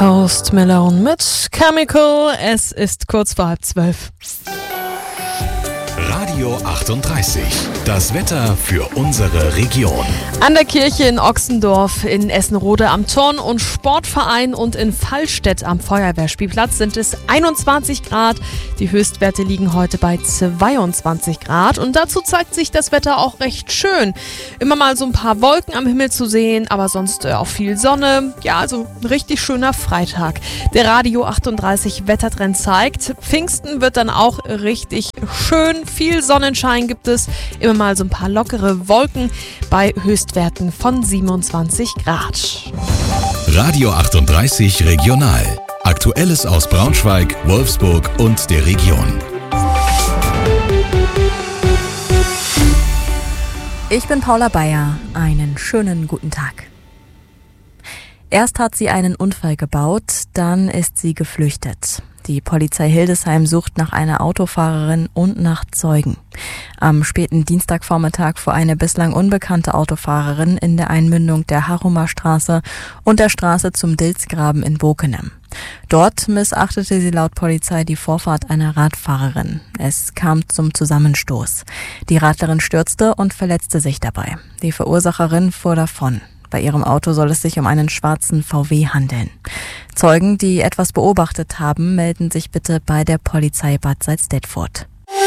Post Malone mit Chemical. Es ist kurz vor 11:30. Radio 38. Das Wetter für unsere Region. An der Kirche in Ochsendorf, in Essenrode am Turn- und Sportverein und in Fallstädt am Feuerwehrspielplatz sind es 21 Grad. Die Höchstwerte liegen heute bei 22 Grad. Und dazu zeigt sich das Wetter auch recht schön. Immer mal so ein paar Wolken am Himmel zu sehen, aber sonst auch viel Sonne. Ja, also ein richtig schöner Freitag. Der Radio 38 Wettertrend zeigt, Pfingsten wird dann auch richtig schön. Viel Sonnenschein gibt es, immer mal so ein paar lockere Wolken bei Höchstwerten von 27 Grad. Radio 38 Regional. Aktuelles aus Braunschweig, Wolfsburg und der Region. Ich bin Paula Bayer. Einen schönen guten Tag. Erst hat sie einen Unfall gebaut, dann ist sie geflüchtet. Die Polizei Hildesheim sucht nach einer Autofahrerin und nach Zeugen. Am späten Dienstagvormittag fuhr eine bislang unbekannte Autofahrerin in der Einmündung der Harumer Straße und der Straße zum Dilsgraben in Bokenem. Dort missachtete sie laut Polizei die Vorfahrt einer Radfahrerin. Es kam zum Zusammenstoß. Die Radlerin stürzte und verletzte sich dabei. Die Verursacherin fuhr davon. Bei ihrem Auto soll es sich um einen schwarzen VW handeln. Zeugen, die etwas beobachtet haben, melden sich bitte bei der Polizei Bad Salzdetfurt.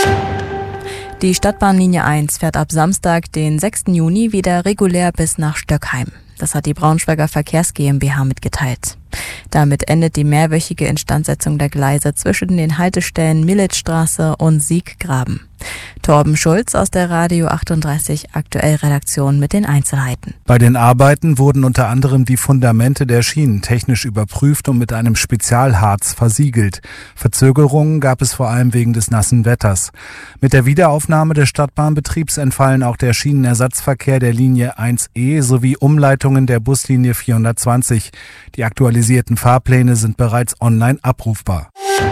Die Stadtbahnlinie 1 fährt ab Samstag, den 6. Juni, wieder regulär bis nach Stöckheim. Das hat die Braunschweiger Verkehrs GmbH mitgeteilt. Damit endet die mehrwöchige Instandsetzung der Gleise zwischen den Haltestellen Militzstraße und Sieggraben. Torben Schulz aus der Radio 38 Aktuell-Redaktion mit den Einzelheiten. Bei den Arbeiten wurden unter anderem die Fundamente der Schienen technisch überprüft und mit einem Spezialharz versiegelt. Verzögerungen gab es vor allem wegen des nassen Wetters. Mit der Wiederaufnahme des Stadtbahnbetriebs entfallen auch der Schienenersatzverkehr der Linie 1E sowie Umleitungen der Buslinie 420. Die aktualisierten Fahrpläne sind bereits online abrufbar.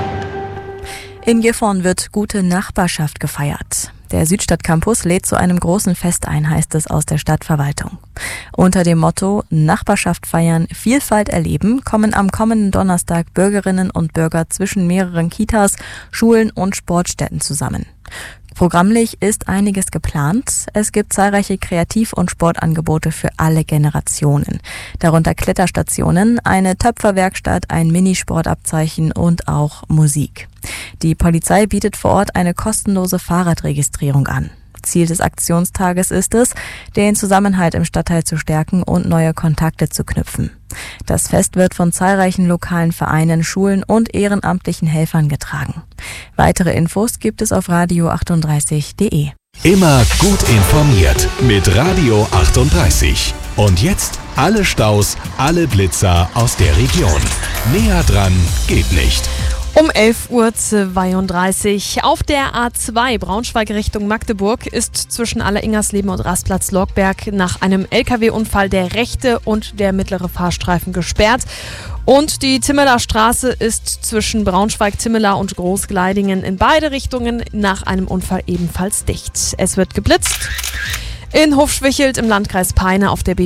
In Gifhorn wird gute Nachbarschaft gefeiert. Der Südstadtcampus lädt zu einem großen Fest ein, heißt es aus der Stadtverwaltung. Unter dem Motto Nachbarschaft feiern, Vielfalt erleben kommen am kommenden Donnerstag Bürgerinnen und Bürger zwischen mehreren Kitas, Schulen und Sportstätten zusammen. Programmlich ist einiges geplant. Es gibt zahlreiche Kreativ- und Sportangebote für alle Generationen. Darunter Kletterstationen, eine Töpferwerkstatt, ein Minisportabzeichen und auch Musik. Die Polizei bietet vor Ort eine kostenlose Fahrradregistrierung an. Ziel des Aktionstages ist es, den Zusammenhalt im Stadtteil zu stärken und neue Kontakte zu knüpfen. Das Fest wird von zahlreichen lokalen Vereinen, Schulen und ehrenamtlichen Helfern getragen. Weitere Infos gibt es auf radio38.de. Immer gut informiert mit Radio 38. Und jetzt alle Staus, alle Blitzer aus der Region. Näher dran geht nicht. Um 11:32 Uhr auf der A2 Braunschweig Richtung Magdeburg ist zwischen Alleringersleben und Rastplatz Lorgberg nach einem LKW-Unfall der rechte und der mittlere Fahrstreifen gesperrt. Und die Timmeler Straße ist zwischen Braunschweig-Timmela und Großgleidingen in beide Richtungen nach einem Unfall ebenfalls dicht. Es wird geblitzt. In Hofschwichelt im Landkreis Peine auf der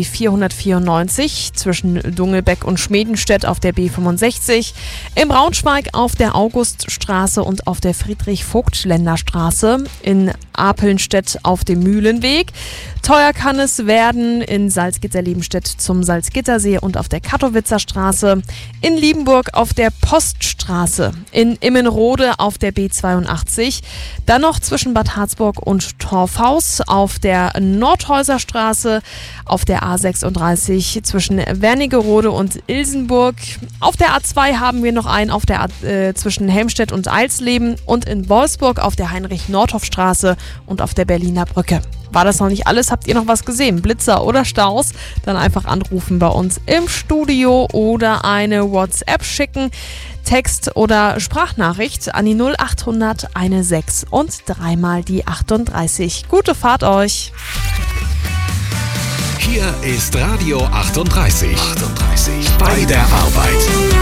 B494, zwischen Dungelbeck und Schmedenstedt auf der B65, in Braunschweig auf der Auguststraße und auf der Friedrich-Vogt-Länder-Straße, in Apelnstedt auf dem Mühlenweg. Teuer kann es werden in Salzgitter-Lebenstedt zum Salzgittersee und auf der Kattowitzer Straße, in Liebenburg auf der Poststraße, in Immenrode auf der B82, dann noch zwischen Bad Harzburg und Torfhaus auf der Nordhäuser Straße, auf der A36 zwischen Wernigerode und Ilsenburg. Auf der A2 haben wir noch einen auf der zwischen Helmstedt und Eilsleben und in Wolfsburg auf der Heinrich-Nordhoff-Straße und auf der Berliner Brücke. War das noch nicht alles? Habt ihr noch was gesehen? Blitzer oder Staus? Dann einfach anrufen bei uns im Studio oder eine WhatsApp schicken. Text- oder Sprachnachricht an die 0800 16 und dreimal die 38. Gute Fahrt euch! Hier ist Radio 38. Bei der Arbeit.